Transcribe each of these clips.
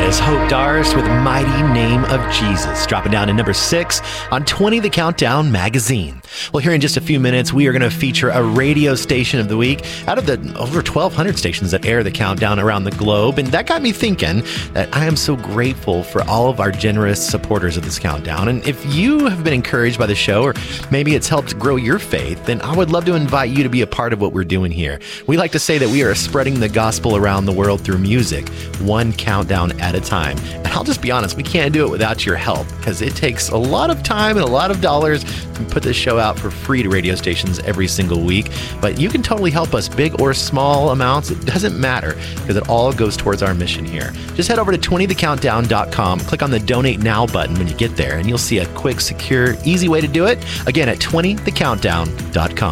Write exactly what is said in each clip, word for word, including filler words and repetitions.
is Hope Darst with Mighty Name of Jesus, dropping down to number six on twenty The Countdown magazine. Well, here in just a few minutes, we are going to feature a radio station of the week out of the over twelve hundred stations that air The Countdown around the globe. And that got me thinking that I am so grateful for all of our generous supporters of this countdown. And if you have been encouraged by the show, or maybe it's helped grow your faith, then I would love to invite you to be a part of what we're doing here. We like to say that we are spreading the gospel around the world through music, one countdown at a time. And I'll just be honest, we can't do it without your help, because it takes a lot of time and a lot of dollars to put this show out for free to radio stations every single week. But you can totally help us, big or small amounts. It doesn't matter, because it all goes towards our mission here. Just head over to twenty the countdown dot com, click on the Donate Now button when you get there, and you'll see a quick, secure, easy way to do it. Again, at twenty the countdown dot com.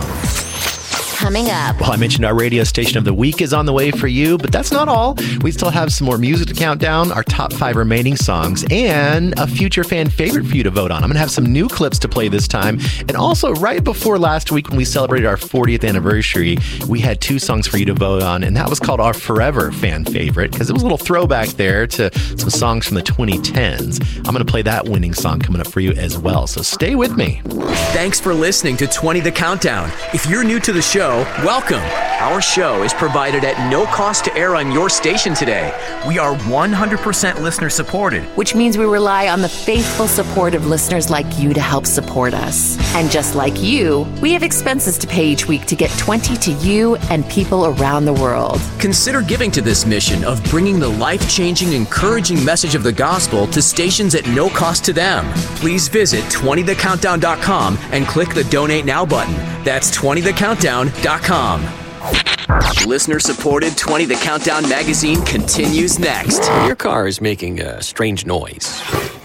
Coming up. Well, I mentioned our radio station of the week is on the way for you, but that's not all. We still have some more music to count down, our top five remaining songs, and a future fan favorite for you to vote on. I'm going to have some new clips to play this time. And also, right before last week when we celebrated our fortieth anniversary, we had two songs for you to vote on, and that was called our Forever fan favorite, because it was a little throwback there to some songs from the twenty tens. I'm going to play that winning song coming up for you as well, so stay with me. Thanks for listening to twenty The Countdown. If you're new to the show, welcome. Our show is provided at no cost to air on your station today. We are one hundred percent listener supported, which means we rely on the faithful support of listeners like you to help support us. And just like you, we have expenses to pay each week to get twenty to you and people around the world. Consider giving to this mission of bringing the life-changing, encouraging message of the gospel to stations at no cost to them. Please visit twenty the countdown dot com and click the Donate Now button. That's twenty the countdown dot com. Listener-supported twenty The Countdown magazine continues next. Your car is making a strange noise.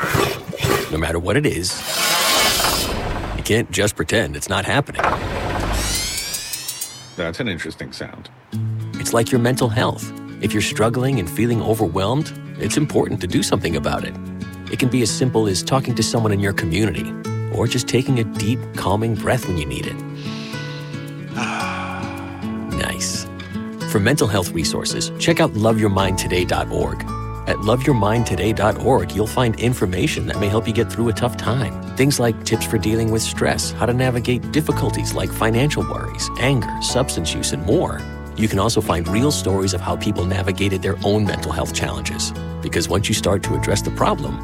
No matter what it is, you can't just pretend it's not happening. That's an interesting sound. It's like your mental health. If you're struggling and feeling overwhelmed, it's important to do something about it. It can be as simple as talking to someone in your community, or just taking a deep, calming breath when you need it. Nice. For mental health resources, check out love your mind today dot org. At love your mind today dot org, you'll find information that may help you get through a tough time. Things like tips for dealing with stress, how to navigate difficulties like financial worries, anger, substance use, and more. You can also find real stories of how people navigated their own mental health challenges. Because once you start to address the problem,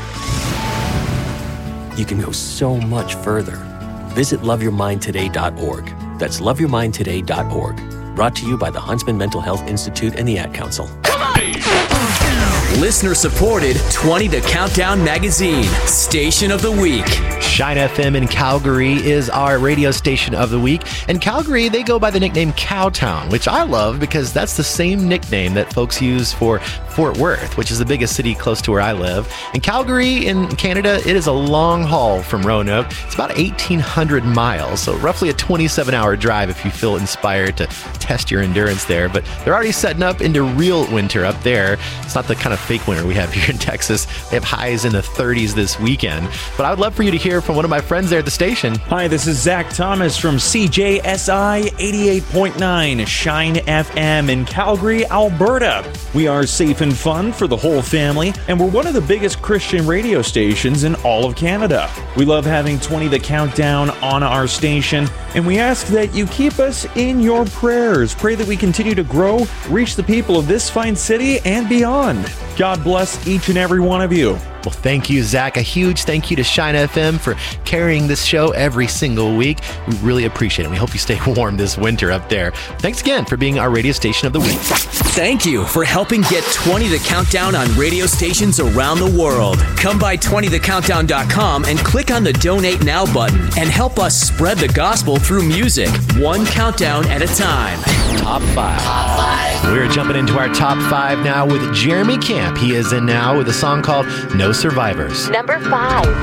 you can go so much further. Visit love your mind today dot org. That's love your mind today dot org. Brought to you by the Huntsman Mental Health Institute and the Ad Council. Listener-supported twenty The Countdown magazine, Station of the Week. Shine F M in Calgary is our radio station of the week. And Calgary, they go by the nickname Cowtown, which I love because that's the same nickname that folks use for Fort Worth, which is the biggest city close to where I live. And Calgary in Canada, it is a long haul from Roanoke. It's about eighteen hundred miles, so roughly a twenty-seven hour drive if you feel inspired to test your endurance there. But they're already setting up into real winter up there. It's not the kind of fake winter we have here in Texas. They have highs in the thirties this weekend. But I would love for you to hear from one of my friends there at the station. Hi, this is Zach Thomas from C J S I eighty-eight point nine Shine F M in Calgary, Alberta. We are safe and fun for the whole family, and we're one of the biggest Christian radio stations in all of Canada. We love having twenty The Countdown on our station, and we ask that you keep us in your prayers. Pray that we continue to grow, reach the people of this fine city and beyond. God bless each and every one of you. Well, thank you, Zach. A huge thank you to Shine F M for carrying this show every single week. We really appreciate it. We hope you stay warm this winter up there. Thanks again for being our radio station of the week. Thank you for helping get twenty The Countdown on radio stations around the world. Come by twenty the countdown dot com and click on the Donate Now button and help us spread the gospel through music, one countdown at a time. Top five. Top five. We're jumping into our top five now with Jeremy Camp. He is in now with a song called No Survivors. Number five.